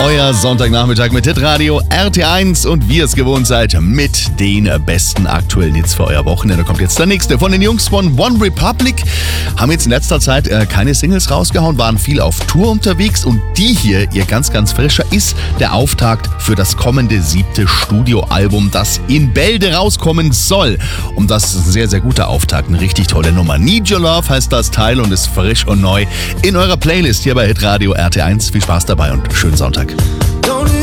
Euer Sonntagnachmittag mit Hitradio RT1 und wie ihr es gewohnt seid, mit den besten aktuellen Hits für euer Wochenende. Da kommt jetzt der nächste von den Jungs von One Republic. Haben jetzt in letzter Zeit keine Singles rausgehauen, waren viel auf Tour unterwegs und die hier, ihr ganz, ganz frischer, ist der Auftakt für das kommende 7. Studioalbum, das in Bälde rauskommen soll. Und das ist ein sehr, sehr guter Auftakt, eine richtig tolle Nummer. Need Your Love heißt das Teil und ist frisch und neu in eurer Playlist hier bei Hitradio RT1. Viel Spaß dabei und schönen Sonntag.